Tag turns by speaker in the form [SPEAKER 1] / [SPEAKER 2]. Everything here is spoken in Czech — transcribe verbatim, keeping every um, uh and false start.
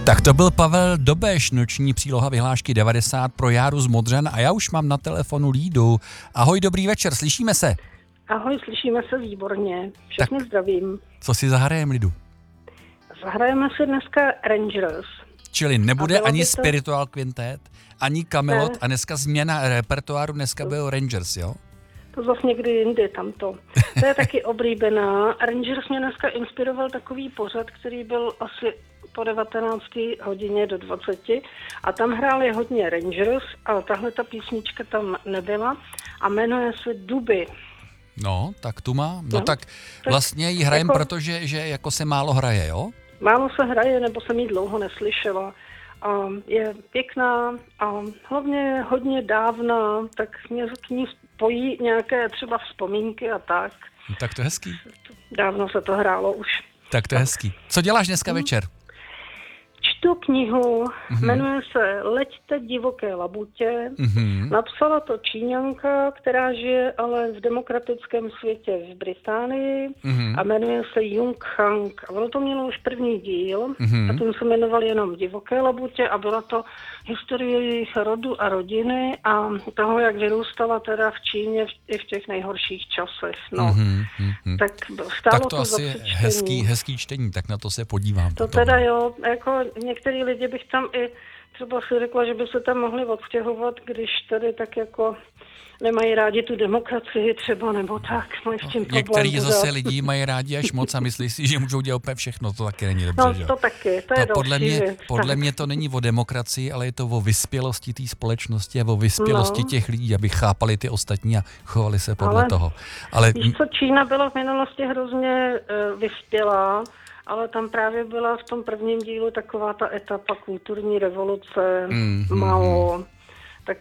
[SPEAKER 1] Tak to byl Pavel Dobeš, noční příloha vyhlášky devadesát pro Járu z Modřan a já už mám na telefonu Lídu. Ahoj, dobrý večer, slyšíme se?
[SPEAKER 2] Ahoj, slyšíme se výborně. Všechny tak zdravím.
[SPEAKER 1] Co si zahrajeme, Lidu?
[SPEAKER 2] Zahrajeme si dneska Rangers.
[SPEAKER 1] Čili nebude ani
[SPEAKER 2] to...
[SPEAKER 1] Spiritual Quintet, ani Camelot
[SPEAKER 2] ne.
[SPEAKER 1] A dneska změna repertoáru, dneska byl Rangers, jo?
[SPEAKER 2] To zase někdy jindy tamto. To je taky oblíbená. Rangers mě dneska inspiroval takový pořad, který byl asi po devatenácté hodině do dvaceti a tam hráli hodně Rangers, ale tahle ta písnička tam nebyla a jmenuje se Duby.
[SPEAKER 1] No, tak tu má. No,
[SPEAKER 2] no
[SPEAKER 1] tak, tak vlastně ji hrajem, jako, protože že jako se málo hraje, jo?
[SPEAKER 2] Málo se hraje, nebo jsem ji dlouho neslyšela. A je pěkná a hlavně je hodně dávná, tak mě k ní spojí nějaké třeba vzpomínky a tak.
[SPEAKER 1] No, tak to je hezký.
[SPEAKER 2] Dávno se to hrálo už.
[SPEAKER 1] Tak to je hezký. Co děláš dneska hmm. večer?
[SPEAKER 2] Čtu knihu, mm-hmm. jmenuje se Leďte divoké labutě. Mm-hmm. Napsala to Číňanka, která žije ale v demokratickém světě v Británii mm-hmm. a jmenuje se Jung Hang. A ono to mělo už první díl mm-hmm. a ten se jmenoval jenom Divoké labutě a byla to historie jejich rodu a rodiny a toho, jak vyrůstala teda v Číně v, i v těch nejhorších časech. No. Mm-hmm. Tak stálo
[SPEAKER 1] tak to,
[SPEAKER 2] to
[SPEAKER 1] asi je hezký, hezký čtení, tak na to se podívám.
[SPEAKER 2] To potom. Teda jo, jako některý lidi bych tam i třeba si řekla, že by se tam mohli odstěhovat, když tady tak jako nemají rádi tu demokracii třeba, nebo tak. Mají s tím problém.
[SPEAKER 1] Některý zase lidi mají rádi až moc a myslí si, že můžou dělat úplně všechno, to taky není dobře,
[SPEAKER 2] no,
[SPEAKER 1] že?
[SPEAKER 2] to taky, to je
[SPEAKER 1] to podle mě,
[SPEAKER 2] věc,
[SPEAKER 1] podle
[SPEAKER 2] tak.
[SPEAKER 1] mě to není o demokracii, ale je to o vyspělosti té společnosti a o vyspělosti
[SPEAKER 2] no.
[SPEAKER 1] těch lidí, aby chápali ty ostatní a chovali se podle
[SPEAKER 2] ale,
[SPEAKER 1] toho. Ale
[SPEAKER 2] víš co, Čína byla v minulosti hrozně uh, vyspělá, ale tam právě byla v tom prvním dílu taková ta etapa kulturní revoluce, mm, Mao,